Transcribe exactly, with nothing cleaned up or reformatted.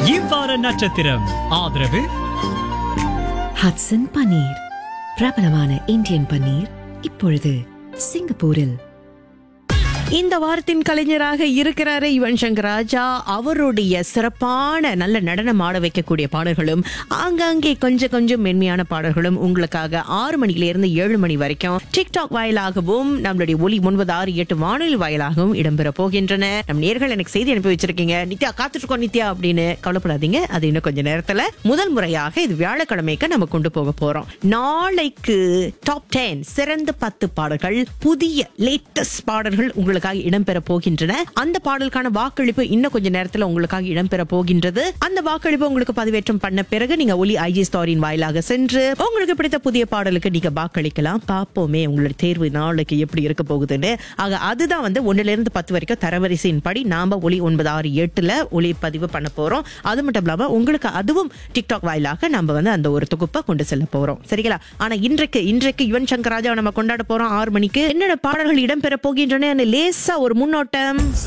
இவ்வார நட்சத்திரம் ஆதரவு ஹட்சன் பன்னீர், பிரபலமான இந்தியன் பன்னீர், இப்பொழுது சிங்கப்பூரில். இந்த வாரத்தின் கலைஞராக இருக்கிறாரு யுவன் சங்கர் ராஜா. அவருடைய சிறப்பான நல்ல நடனம் ஆட வைக்கக்கூடிய பாடல்களும் ஆங்காங்கே கொஞ்சம் கொஞ்சம் மென்மையான பாடல்களும் உங்களுக்காக ஆறு மணில இருந்து ஏழு மணி வரைக்கும் டிக்டாக் வாயிலாகவும் நம்மளுடைய ஒலி ஒன்பது ஆறு எட்டு வானொலி வாயிலாகவும் இடம்பெற போகின்றன. நம் நேர்கள் எனக்கு செய்தி அனுப்பி வச்சிருக்கீங்க, நித்யா காத்துட்டு இருக்கோம் நித்யா அப்படின்னு. கவலைப்படாதீங்க, அது இன்னும் கொஞ்ச நேரத்துல முதல் முறையாக இது வியாழக்கிழமைக்கு நம்ம கொண்டு போக போறோம். நாளைக்கு டாப் டென் சிறந்த பத்து பாடல்கள், புதிய லேட்டஸ்ட் பாடல்கள் உங்களுக்கு இடம்பெற போகின்றன. அந்த பாடலுக்கான வாக்களிப்பு இன்னும் கொஞ்ச நேரத்துல உங்களுக்காக இடம்பெற போகின்றது. அந்த வாக்களிப்பு உங்களுக்கு பதிவேற்றம் பண்ண பிறகு நீங்க ஒலி ஐஜி ஸ்டோரியின் வாயிலாக சென்று உங்களுக்கு பிடித்த புதிய பாடலுக்கு நீங்க வாக்களிக்கலாம். பாப்போமே உங்களுடைய தேர்வு நாளைக்கு எப்படி இருக்க போகுதுன்னு. ஆக அதுதான் வந்து ஒன்னுல இருந்து பத்து வரைக்கும் தரவரிசையின் படி நாம ஒலி ஒன்பது ஆறு எட்டுல ஒலி பதிவு பண்ண போறோம். அது மட்டும் இல்லாம உங்களுக்கு அதுவும் டிக்டாக் வாயிலாக நம்ம வந்து அந்த ஒரு தொகுப்பை கொண்டு செல்ல போறோம். சரிங்களா? ஆனா இன்றைக்கு இன்றைக்கு யுவன் சங்கர் ராஜாவை நம்ம கொண்டாட போறோம். ஆறு மணிக்கு என்னென்ன பாடல்கள் இடம்பெற போகின்றன லேசா ஒரு முன்னோட்டம்.